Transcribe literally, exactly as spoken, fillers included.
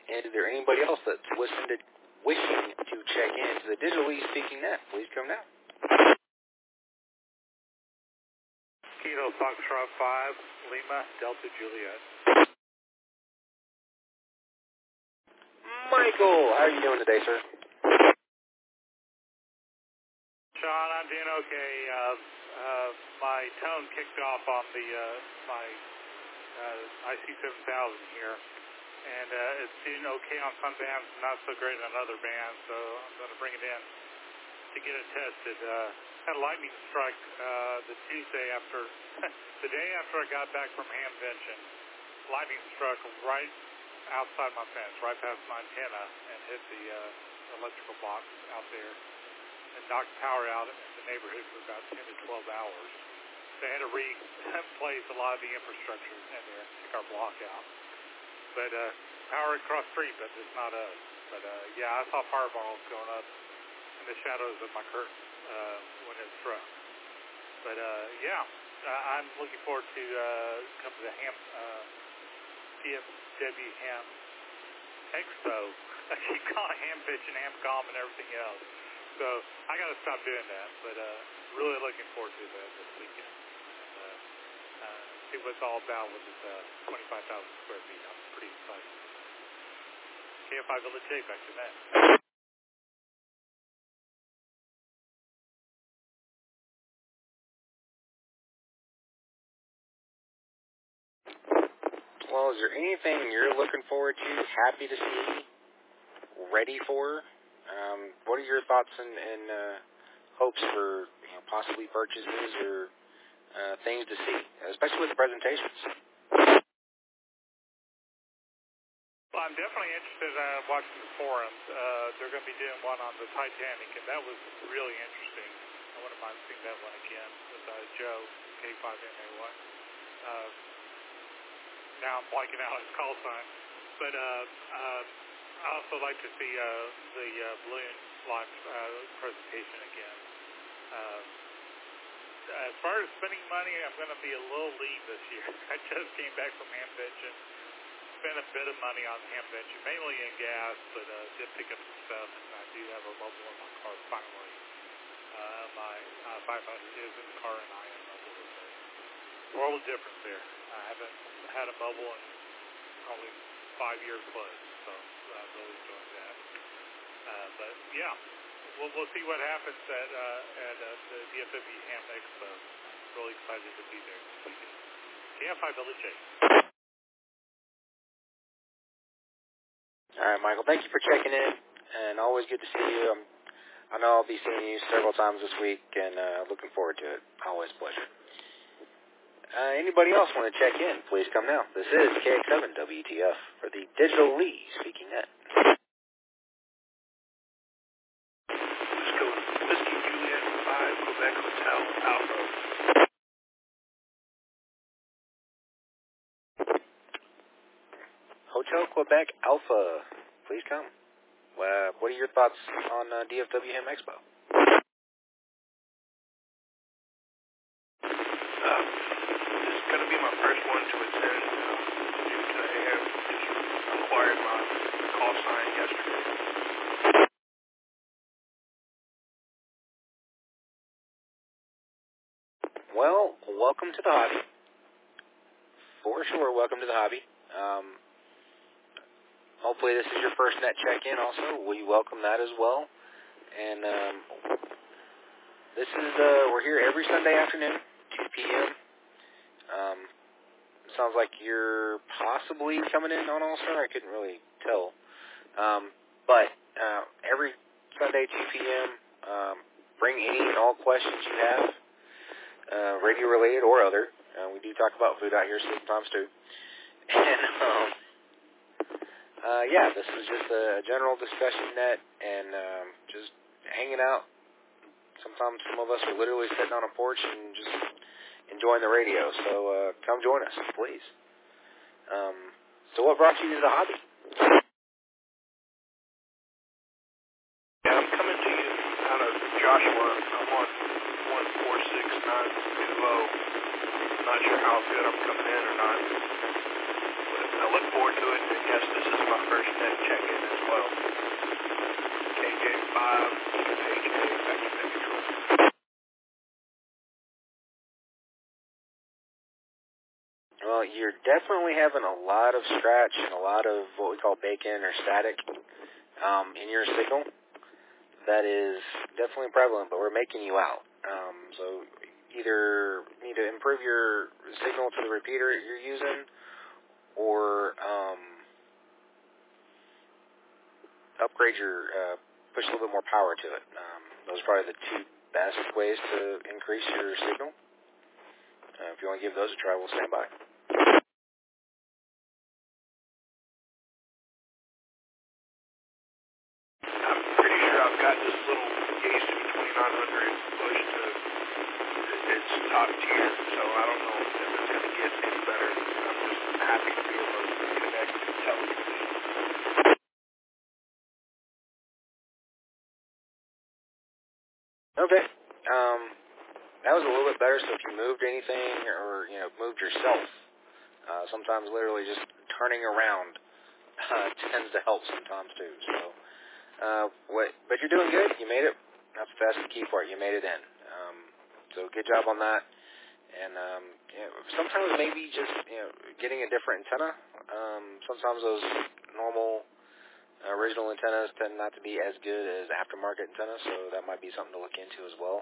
And is there anybody else that's wishing to, wishing to check in to the Digital League Speaking Net? Please come now. Kilo Foxtrot five, Lima, Delta Juliet. Michael, how are you doing today, sir? Sean, I'm doing okay. Uh, uh, my tone kicked off on the uh, my uh, I C seven thousand here, and uh, it's doing okay on some bands, not so great on other bands, so I'm going to bring it in to get it tested. Uh, had a lightning strike uh, the Tuesday after, the day after I got back from Hamvention. Lightning struck right outside my fence, right past my antenna, and hit the uh, electrical box out there, and knocked power out in the neighborhood for about ten to twelve hours. They had to replace a lot of the infrastructure in there, take our block out. But uh, power across the street, but it's not us. But uh, yeah, I saw fireballs going up in the shadows of my curtain uh, when it struck. But uh, yeah, uh, I'm looking forward to uh, come to the Ham, uh, D F W Ham Expo. I keep calling Hamvention, Hamcom, and everything else. So I got to stop doing that. But uh, really looking forward to that this weekend. And, uh, uh, see what it's all about with this uh, twenty-five thousand square feet. I'm pretty excited. K F I Village J, back to that. Well, is there anything you're looking forward to, happy to see, ready for? Um, what are your thoughts and, and uh, hopes for you know, possibly purchases or uh, things to see, especially with the presentations? Well, I'm definitely interested in uh, watching the forums. Uh, they're going to be doing one on the Titanic, and that was really interesting. I wouldn't mind seeing that one again with uh, Joe, K five M A Y. Uh, now I'm blanking out his call sign. But uh, uh, I also like to see uh, the uh, balloon launch uh, presentation again. Uh, as far as spending money, I'm going to be a little lean this year. I just came back from Hamvention. Spent a bit of money on Hamvention, mainly in gas, but uh, did pick up some stuff, and I do have a mobile in my car finally. Uh, my uh, five hundred is in the car, and I am mobile with it. World of difference there. I haven't had a mobile in probably five years plus, so I'm really enjoying that. Uh, but yeah, we'll, we'll see what happens at, uh, at uh, the D F W Ham Expo. Really excited to be there this weekend. K F I Village J. All right, Michael, thank you for checking in, and always good to see you. Um, I know I'll be seeing you several times this week, and uh, looking forward to it. Always a pleasure. Uh, anybody else want to check in, please come now. This is K X seven W T F for the Digital League Speaking Net. Let's go. Whiskey Juliet five, Quebec Hotel, Alpha. Hotel Quebec Alpha, please come. Uh, what are your thoughts on uh, D F W Ham Expo? Uh, this is going to be my first one to attend. Uh, due to A M just acquired my call sign yesterday. Well, welcome to the hobby. For sure, welcome to the hobby. Um, hopefully this is your first net check-in also. We welcome that as well. And um, this is, uh, we're here every Sunday afternoon, two p.m. Um, sounds like you're possibly coming in on All-Star. I couldn't really tell. Um, but uh, every Sunday, two p.m., um, bring any and all questions you have, uh, radio-related or other. Uh, we do talk about food out here sometimes, too. And, um, uh, yeah, this is just a general discussion net and um, just hanging out. Sometimes some of us are literally sitting on a porch and just enjoying the radio. So uh, come join us, please. Um, so what brought you to the hobby? Yeah, I'm coming to you out of Joshua. I'm on one four six nine two zero. I'm not sure how good I'm coming in or not. But I look forward to it. And yes, this is my first net you're definitely having a lot of scratch and a lot of what we call bake-in or static um, in your signal. That is definitely prevalent, but we're making you out. Um, so either need to improve your signal to the repeater you're using, or um, upgrade your, uh, push a little bit more power to it. Um, those are probably the two best ways to increase your signal. Uh, if you want to give those a try, we'll stand by. I'm pretty sure I've got this little Yaesu twenty-nine hundred pushed to its top tier, so I don't know if it's going to get any better. I'm just happy to be able to connect intelligently. Okay. Um, that was a little bit better, so if you moved anything or, you know, moved yourself, uh, sometimes literally just turning around uh, tends to help sometimes too. So, uh, what, but you're doing good. You made it. That's, that's the key part. You made it in. Um, so good job on that. And um, you know, sometimes maybe just you know getting a different antenna. Um, sometimes those normal uh, original antennas tend not to be as good as aftermarket antennas, so that might be something to look into as well.